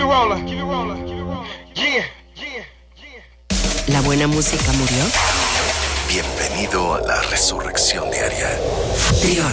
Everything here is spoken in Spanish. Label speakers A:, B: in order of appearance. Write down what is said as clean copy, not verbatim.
A: ¿La buena música murió?
B: Bienvenido a la resurrección diaria.
A: Trión.